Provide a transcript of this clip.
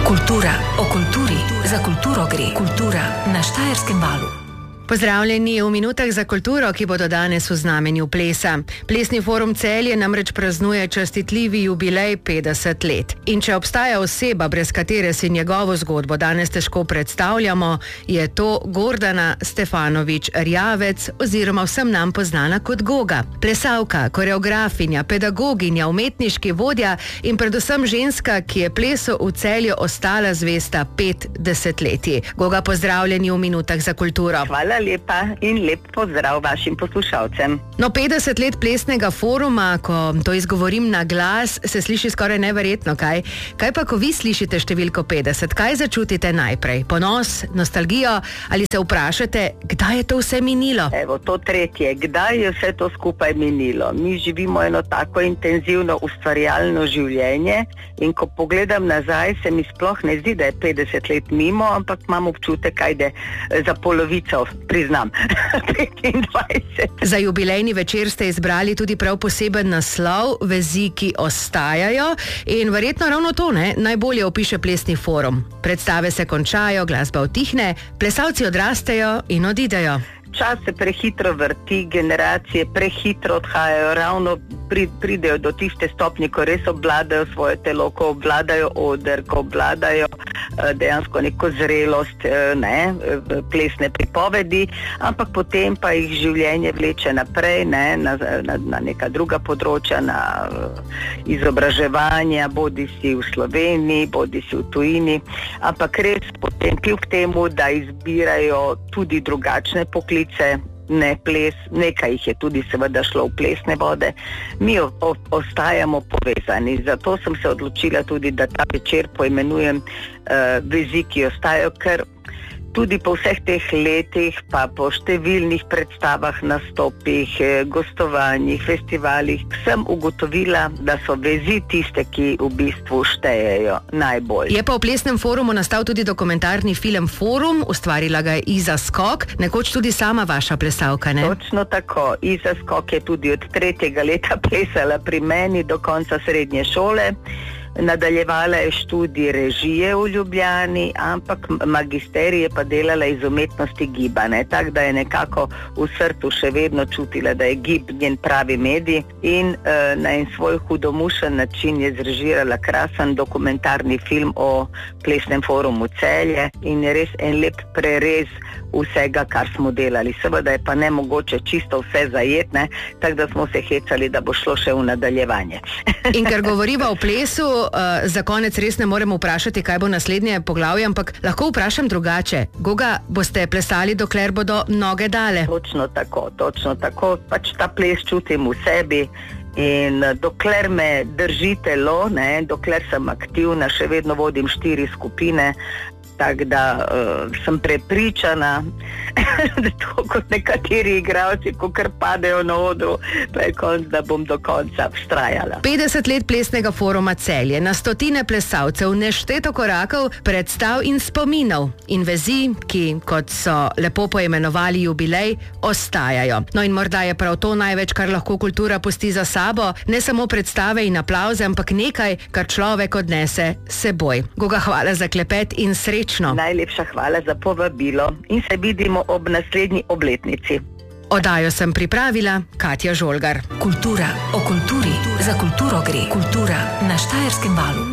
Kultura o kulturi, za kulturo gre. Kultura na Štajerskem valu. Pozdravljeni v minutah za kulturo, ki bodo danes v znamenju plesa. Plesni forum Celje namreč praznuje častitljivi jubilej 50 let. In če obstaja oseba, brez katere si njegovo zgodbo danes težko predstavljamo, je to Gordana Stefanović-Erjavec oziroma vsem nam poznana kot Goga. Plesalka, koreografinja, pedagoginja, umetniški vodja in predvsem ženska, ki je plesu v Celju ostala zvesta 50 letij. Goga, pozdravljeni v minutah za kulturo. Hvala lepa in lep pozdrav vašim poslušalcem. No, 50 let plesnega foruma, ko to izgovorim na glas, se sliši skoraj neverjetno, kaj? Kaj pa, ko vi slišite številko 50, kaj začutite najprej? Ponos, nostalgijo ali se vprašate, kdaj je to vse minilo? Evo, to tretje, kdaj je vse to skupaj minilo? Mi živimo eno tako intenzivno ustvarjalno življenje in ko pogledam nazaj, se mi sploh ne zdi, da je 50 let mimo, ampak imam občutek, ajde za polovico, priznam, 25. Za jubilejni večer ste izbrali tudi prav poseben naslov, Vezi, ki ostajajo, in verjetno ravno to najbolje opiše plesni forum. Predstave se končajo, glasba utihne, plesalci odrastejo in odidejo. Čas se prehitro vrti, generacije prehitro odhajajo, ravno pridejo do tiste stopnje, ko res obvladajo svoje telo, ko obvladajo oder, ko obvladajo dejansko neko zrelost, plesne pripovedi, ampak potem pa jih življenje vleče naprej, na neka druga področja, na izobraževanja, bodi si v Sloveniji, bodi si v tujini, ampak res potem kljub temu, da izbirajo tudi drugačne poklice, ne ples, nekaj jih je tudi seveda šlo v plesne vode, mi ostajamo povezani. Zato sem se odločila tudi, da ta večer poimenujem Vezi, ki ostajajo, ker tudi po vseh teh letih, pa po številnih predstavah, nastopih, gostovanjih, festivalih, sem ugotovila, da so vezi tiste, ki v bistvu štejejo najbolj. Je pa v plesnem forumu nastal tudi dokumentarni film Forum, ustvarila ga je Iza Skok, nekoč tudi sama vaša plesalka, ne? Točno tako. Iza Skok je tudi od 3. leta plesala pri meni do konca srednje šole. Nadaljevala je študij režije v Ljubljani, ampak magisterij je pa delala iz umetnosti giba, tako da je nekako v srcu še vedno čutila, da je gib njen pravi medij in na en svoj hudomušen način je zrežirala krasen dokumentarni film o plesnem forumu Celje in je res en lep prerez vsega, kar smo delali. Seveda je pa nemogoče čisto vse zajetne, tako da smo se hecali, da bo šlo še v nadaljevanje. In ker govoriva o plesu, za konec res ne moremo vprašati, kaj bo naslednje poglavje, ampak lahko vprašam drugače. Goga, boste plesali, dokler bodo noge dale? Točno tako. Pač ta ples čutim v sebi in dokler me drži telo, dokler sem aktivna, še vedno vodim 4 skupine, tako da sem prepričana, da to kot nekateri igralci, ko kar padejo na odru, pa je konc, da bom do konca vztrajala. 50 let plesnega foruma Celje, na stotine plesalcev, nešteto korakov, predstav in spominov in vezi, ki, kot so lepo poimenovali jubilej, ostajajo. No in morda je prav to največ, kar lahko kultura pusti za sabo, ne samo predstave in aplavze, ampak nekaj, kar človek odnese seboj. Goga, hvala za klepet in srečno. Najlepša hvala za povabilo in se vidimo ob naslednji obletnici. Oddajo sem pripravila Katja Žolgar. Kultura o kulturi, za kulturo gre. Kultura na Štajerskem valu.